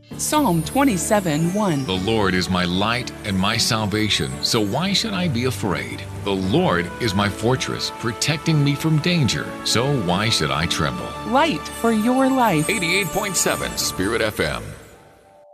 Psalm 27:1. The Lord is my light and my salvation, so why should I be afraid? The Lord is my fortress, protecting me from danger, so why should I tremble? Light for your life. 88.7 Spirit FM.